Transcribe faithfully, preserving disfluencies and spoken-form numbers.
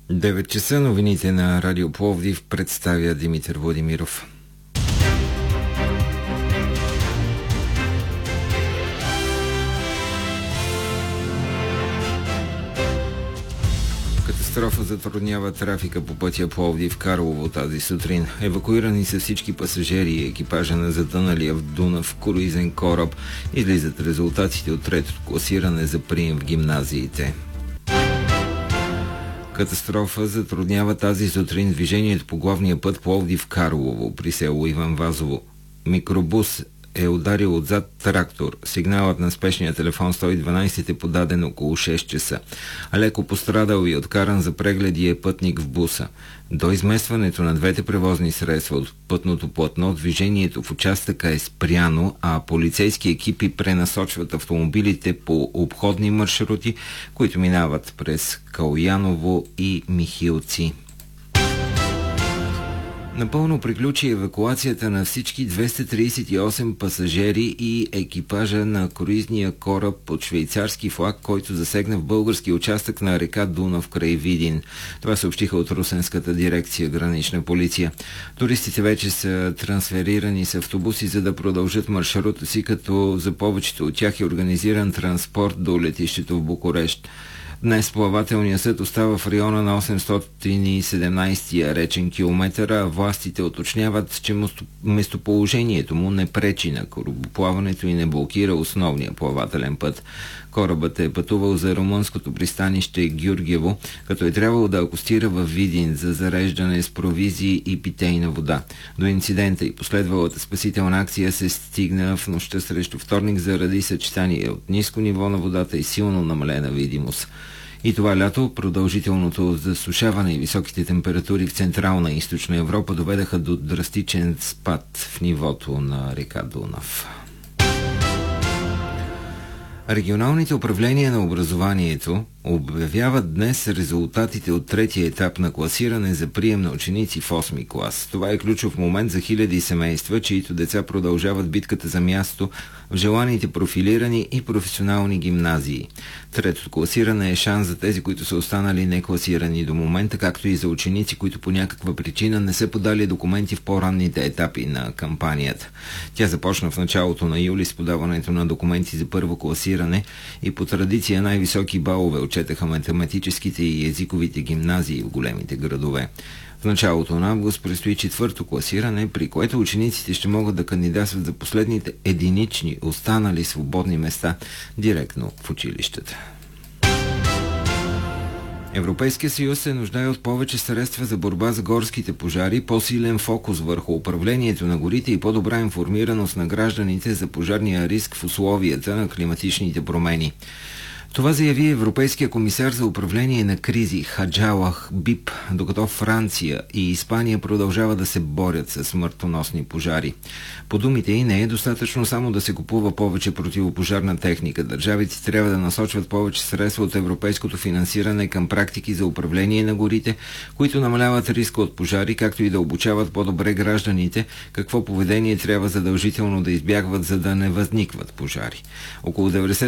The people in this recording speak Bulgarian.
девет часа новините на Радио Пловдив представя Димитър Владимиров. Катастрофа затруднява трафика по пътя Пловдив-Карлово тази сутрин. Евакуирани са всички пасажери и екипажа на затъналия в Дунав круизен кораб. Излизат резултатите от третото класиране за прием в гимназиите. Катастрофа затруднява тази сутрин движението по главния път Пловдив-Карлово при село Иван Вазово. Микробус е ударил отзад трактор. Сигналът на спешния телефон сто и дванайсет е подаден около шест часа. А леко пострадал и откаран за прегледи е пътник в буса. До изместването на двете превозни средства от пътното платно, движението в участъка е спряно, а полицейски екипи пренасочват автомобилите по обходни маршрути, които минават през Калояново и Михилци. Напълно приключи евакуацията на всички двеста трийсет и осем пасажери и екипажа на круизния кораб под швейцарски флаг, който засегна в български участък на река Дунав край Видин. Това съобщиха от Русенската дирекция гранична полиция. Туристите вече са трансферирани с автобуси, за да продължат маршрута си, като за повечето от тях е организиран транспорт до летището в Букурещ. Днес плавателният съд остава в района на осемстотин и седемнайсети речен километър, а властите уточняват, че местоположението му не пречи на корабоплаването и не блокира основния плавателен път. Корабът е пътувал за румънското пристанище Гюргево, като е трябвало да акостира във Видин за зареждане с провизии и питейна вода. До инцидента и последвалата спасителна акция се стигна в нощта срещу вторник заради съчетание от ниско ниво на водата и силно намалена видимост. И това лято продължителното засушаване и високите температури в Централна и Източна Европа доведаха до драстичен спад в нивото на река Дунав. Регионалните управления на образованието обявяват днес резултатите от третия етап на класиране за прием на ученици в осми клас. Това е ключов момент за хиляди семейства, чието деца продължават битката за място в желаните профилирани и професионални гимназии. Третото класиране е шанс за тези, които са останали некласирани до момента, както и за ученици, които по някаква причина не са подали документи в по-ранните етапи на кампанията. Тя започна в началото на юли с подаването на документи за първо класиране и по традиция най-високи балове отчетаха математическите и езиковите гимназии в големите градове. В началото на август предстои четвърто класиране, при което учениците ще могат да кандидатстват за последните единични останали свободни места директно в училищата. Европейския съюз се нуждае от повече средства за борба с горските пожари, по-силен фокус върху управлението на горите и по-добра информираност на гражданите за пожарния риск в условията на климатичните промени. Това заяви Европейския комисар за управление на кризи Хаджалах Бип, докато Франция и Испания продължават да се борят с смъртоносни пожари. По думите й не е достатъчно само да се купува повече противопожарна техника. Държавите трябва да насочват повече средства от европейското финансиране към практики за управление на горите, които намаляват риска от пожари, както и да обучават по-добре гражданите какво поведение трябва задължително да избягват, за да не възникват пожари. Около деветдесет